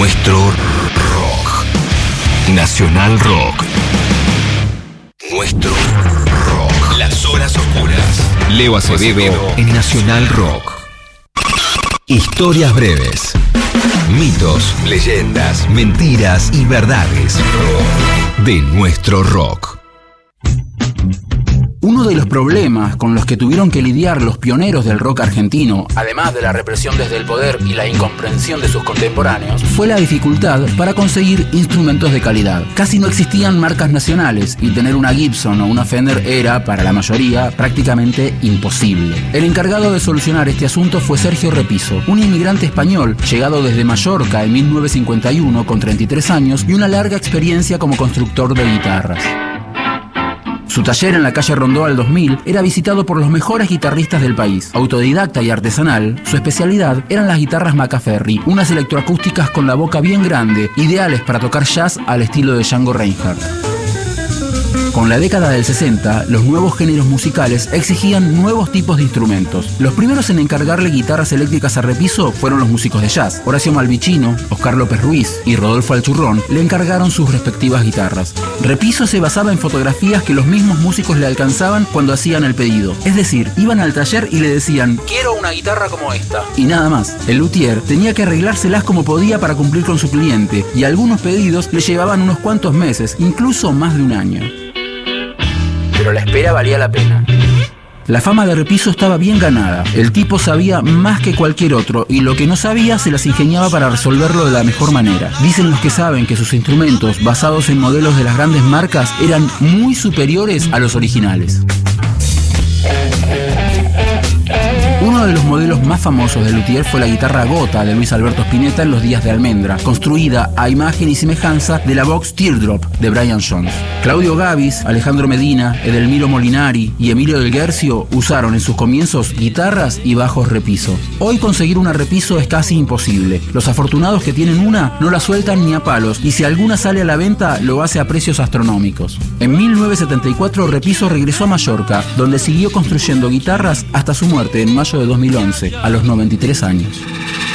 Nuestro rock. Nacional Rock. Nuestro rock. Las horas oscuras. Leo Acevedo en Nacional Rock. Historias breves. Mitos, leyendas, mentiras y verdades de nuestro rock. Uno de los problemas con los que tuvieron que lidiar los pioneros del rock argentino, además de la represión desde el poder y la incomprensión de sus contemporáneos, fue la dificultad para conseguir instrumentos de calidad. Casi no existían marcas nacionales y tener una Gibson o una Fender era, para la mayoría, prácticamente imposible. El encargado de solucionar este asunto fue Sergio Repiso, un inmigrante español llegado desde Mallorca en 1951 con 33 años y una larga experiencia como constructor de guitarras. Su taller en la calle Rondó al 2000 era visitado por los mejores guitarristas del país. Autodidacta y artesanal, su especialidad eran las guitarras Macaferri, unas electroacústicas con la boca bien grande, ideales para tocar jazz al estilo de Django Reinhardt. Con la década del 60, los nuevos géneros musicales exigían nuevos tipos de instrumentos. Los primeros en encargarle guitarras eléctricas a Repiso fueron los músicos de jazz. Horacio Malvicino, Oscar López Ruiz y Rodolfo Alchurrón le encargaron sus respectivas guitarras. Repiso se basaba en fotografías que los mismos músicos le alcanzaban cuando hacían el pedido. Es decir, iban al taller y le decían: quiero una guitarra como esta. Y nada más. El luthier tenía que arreglárselas como podía para cumplir con su cliente, y algunos pedidos le llevaban unos cuantos meses, incluso más de un año. Pero la espera valía la pena. La fama de Repiso estaba bien ganada. El tipo sabía más que cualquier otro y lo que no sabía se las ingeniaba para resolverlo de la mejor manera. Dicen los que saben que sus instrumentos, basados en modelos de las grandes marcas, eran muy superiores a los originales. Uno de los modelos más famosos de luthier fue la guitarra Gota de Luis Alberto Spinetta en los días de Almendra, construida a imagen y semejanza de la Vox Teardrop de Brian Jones. Claudio Gavis, Alejandro Medina, Edelmiro Molinari y Emilio del Guercio usaron en sus comienzos guitarras y bajos Repiso. Hoy conseguir una Repiso es casi imposible. Los afortunados que tienen una no la sueltan ni a palos, y si alguna sale a la venta lo hace a precios astronómicos. En 1974 Repiso regresó a Mallorca, donde siguió construyendo guitarras hasta su muerte en mayo de 2011, a los 93 años.